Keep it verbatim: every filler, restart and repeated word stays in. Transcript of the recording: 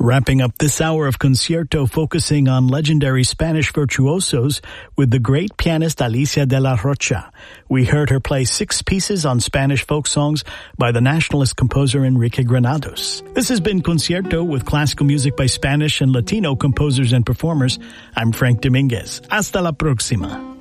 Wrapping up this hour of Concierto focusing on legendary Spanish virtuosos with the great pianist Alicia de la Rocha. We heard her play six pieces on Spanish folk songs by the nationalist composer Enrique Granados. This has been Concierto with classical music by Spanish and Latino composers and performers. I'm Frank Dominguez. Hasta la próxima.